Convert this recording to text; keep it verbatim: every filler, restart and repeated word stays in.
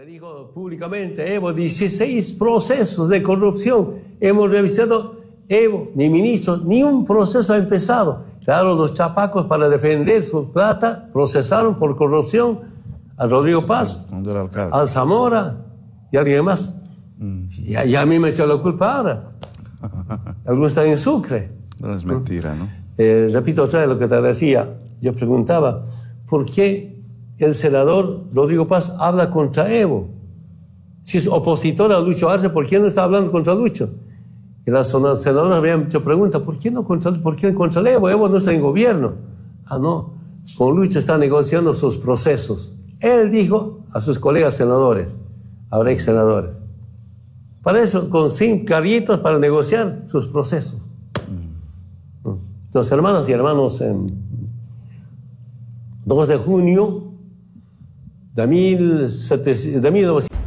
Le dijo públicamente, Evo, dieciséis procesos de corrupción. Hemos revisado, Evo, ni ministro, ni un proceso ha empezado. Claro, los chapacos para defender su plata procesaron por corrupción a Rodrigo Paz, al Zamora y a alguien más. Mm. Y, a, y a mí me echó la culpa ahora. Algunos están en Sucre. No es mentira, ¿no? Eh, repito otra vez lo que te decía. Yo preguntaba, ¿por qué el senador Rodrigo Paz habla contra Evo? Si es opositor a Lucho Arce, ¿por qué no está hablando contra Lucho? Y las senadoras habían hecho preguntas, ¿por qué no contra, por qué contra Evo? Evo no está en gobierno. Ah, no, con Lucho está negociando sus procesos. Él dijo a sus colegas senadores, ahora ex senadores, para eso, con cinco carritos para negociar sus procesos. Mm. Entonces, hermanas y hermanos, en dos de junio de mil novecientos